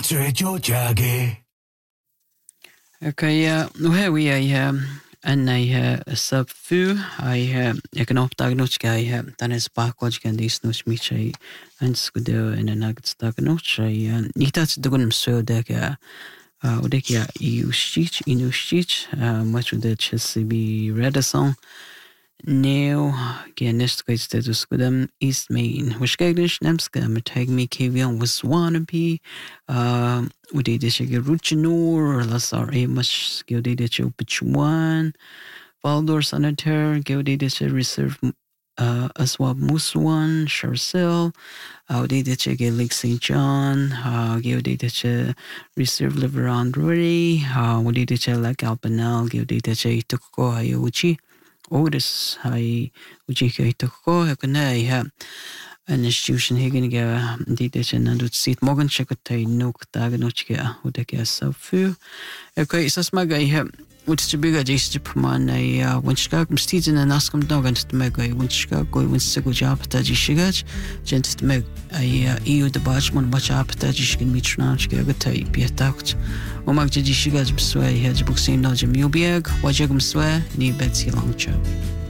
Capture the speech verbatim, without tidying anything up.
trecho jage. Okay, uh, nu har vi uh, en uh, subfu. I uh, jeg kan oppdage noe jeg uh, den er bakgård kan de snus mye jeg ønsker det en en dag noe jeg ikke at det går så det er og det er i ustit i ustit much of the chess be redison Now, genest guys that was with them East Main. Which guys nemska me tag me kavion was wannabe. Um, we did this again Ruchinor, Lasar A much gilded it you pitch one. Valdor Senator, gilded it reserve uh Aswab Muswan, Charcel, uh did it again Lake Saint John, uh gilded it reserve liver Andre, uh we did it like Alpanel, gilded it took go Hayuchi. Otis hai ujika itoko hakana ha an institution higen ga dite na dut sit morgen chekotay nok dagen ochga udeke so fu okay so smaga ha which to bigger just man ai when skak mstiden na naskam dagen to meg ai when skak go when sego job ta ji shigach gent to meg ai eu de bachman bacha ta ji shigin mitchnach ga gotay pietakt o mag ji shigach bswai ha ji buksin na jim yubieg wajagum swa ni betsi longcho